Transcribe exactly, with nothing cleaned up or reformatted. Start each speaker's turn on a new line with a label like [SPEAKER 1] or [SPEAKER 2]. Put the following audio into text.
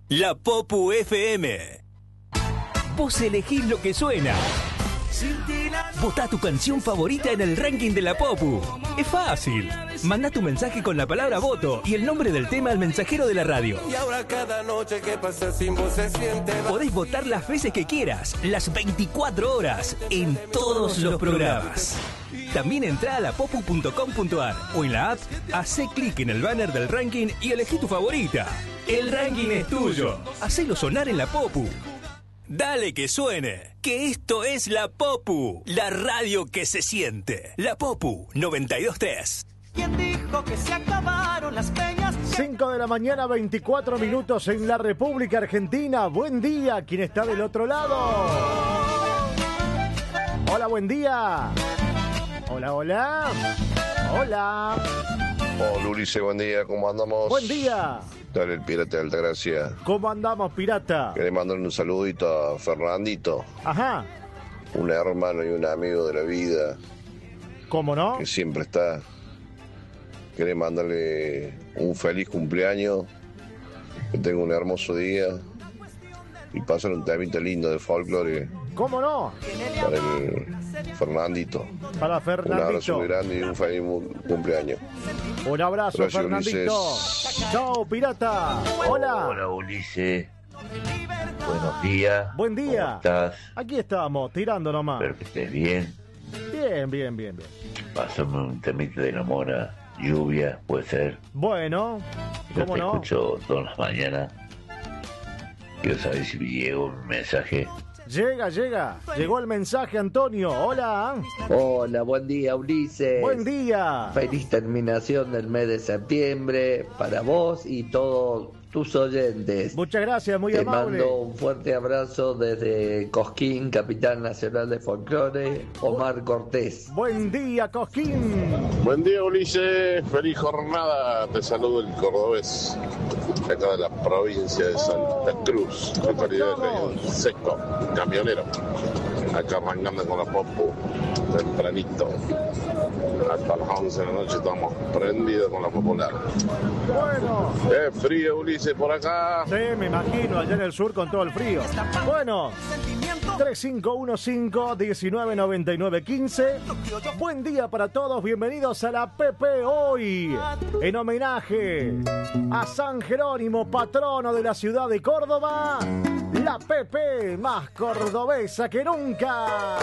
[SPEAKER 1] La Popu F M. Vos elegís lo que suena. Votá tu canción favorita en el ranking de la Popu. Es fácil. Mandá tu mensaje con la palabra voto y el nombre del tema al mensajero de la radio.
[SPEAKER 2] Y ahora cada noche que pasa sin vos se siente...
[SPEAKER 1] Podés votar las veces que quieras, las veinticuatro horas, en todos los programas. También entrá a la popu punto com punto ar o en la app, hacé clic en el banner del ranking y elegí tu favorita. El ranking es tuyo. Hacelo sonar en la Popu. Dale que suene, que esto es la Popu, la radio que se siente. La Popu noventa y dos tres.
[SPEAKER 3] ¿Quién dijo que se acabaron las peñas?
[SPEAKER 4] cinco de la mañana, veinticuatro minutos en la República Argentina. Buen día, ¿quién está del otro lado? Hola, buen día. Hola, hola. Hola.
[SPEAKER 5] Hola Ulises, buen día, ¿cómo andamos?
[SPEAKER 4] Buen día.
[SPEAKER 5] Dale, el pirata de Altagracia.
[SPEAKER 4] ¿Cómo andamos, pirata?
[SPEAKER 5] Querés mandarle un saludito a Fernandito.
[SPEAKER 4] Ajá.
[SPEAKER 5] Un hermano y un amigo de la vida.
[SPEAKER 4] ¿Cómo no?
[SPEAKER 5] Que siempre está. Querés mandarle un feliz cumpleaños. Que tenga un hermoso día. Y pásale un temita lindo de folclore.
[SPEAKER 4] ¿Cómo no?
[SPEAKER 5] Para el Fernandito.
[SPEAKER 4] Para Fernandito.
[SPEAKER 5] Un abrazo muy grande y un feliz cumpleaños.
[SPEAKER 4] Un abrazo,
[SPEAKER 5] Gracias,
[SPEAKER 4] Fernandito.
[SPEAKER 5] Ulises.
[SPEAKER 4] Chao, pirata. Hola.
[SPEAKER 6] Hola, Ulises. Buenos días.
[SPEAKER 4] Buen día.
[SPEAKER 6] ¿Cómo estás?
[SPEAKER 4] Aquí estamos, tirando nomás.
[SPEAKER 6] Espero que estés bien.
[SPEAKER 4] Bien, bien, bien, bien.
[SPEAKER 6] Pásame un temita de la mora. Lluvia, puede ser.
[SPEAKER 4] Bueno,
[SPEAKER 6] Yo
[SPEAKER 4] ¿cómo
[SPEAKER 6] te
[SPEAKER 4] no?
[SPEAKER 6] escucho todas las mañanas. Quiero saber si me llegó un mensaje.
[SPEAKER 4] Llega, llega. Llegó el mensaje, Antonio. Hola.
[SPEAKER 7] Hola, buen día, Ulises.
[SPEAKER 4] Buen día.
[SPEAKER 7] Feliz terminación del mes de septiembre para vos y todos tus oyentes.
[SPEAKER 4] Muchas gracias, muy
[SPEAKER 7] Te
[SPEAKER 4] amable.
[SPEAKER 7] mando un fuerte abrazo desde Cosquín, capital nacional de folclore, Omar Cortés.
[SPEAKER 4] Buen día, Cosquín.
[SPEAKER 5] Buen día Ulises, feliz jornada. Te saludo el cordobés. Acá de la provincia de Santa Cruz. Localidad de Seco, camionero. Acá arrancando con la Popu. Tempranito. Hasta las once de la noche estamos prendidos con la popular.
[SPEAKER 4] Bueno.
[SPEAKER 5] ¡Qué frío, Ulises, por acá!
[SPEAKER 4] Sí, me imagino, allá en el sur con todo el frío. Bueno, tres cinco uno cinco, uno nueve nueve nueve uno cinco. Buen día para todos, bienvenidos a la P P hoy. En homenaje a San Jerónimo, patrono de la ciudad de Córdoba. La P P más cordobesa que nunca.